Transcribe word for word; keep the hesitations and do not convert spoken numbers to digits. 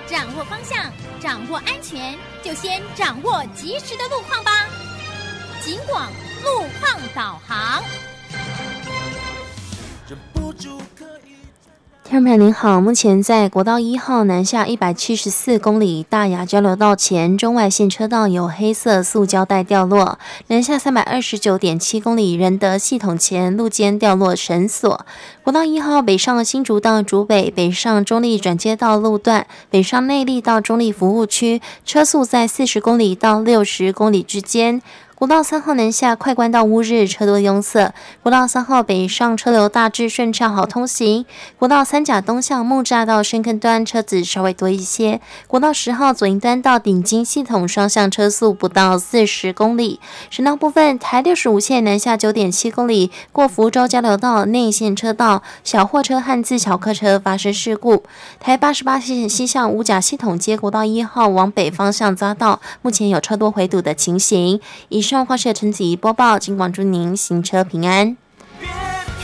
掌握方向，掌握安全，就先掌握及时的路况吧。警广路况导航。 听众朋友您好，目前在国道一号南下一百七十四公里大雅交流道前中外线车道有黑色塑胶袋掉落，南下三百二十九点七公里仁德系统前路肩掉落绳索。国道一号北上新竹到竹北，北上中立转接道路段，北上内壢到中立服务区，车速在四十公里到六十公里之间。国道三号南下快关到乌日，车多拥塞。国道三号北上车流大致顺畅，好通行。国道三甲东向木栅到深坑端车子稍微多一些。国道十号左营端到顶金系统双向车速不到四十公里。省道部分，台六十五线南下九点七公里，过福州交流道内线车道，小货车和自小客车发生事故。台八十八线西向五甲系统接国道一号往北方向匝道，目前有车多回堵的情形。以上话是陈子怡播报，尽管祝您行车平安。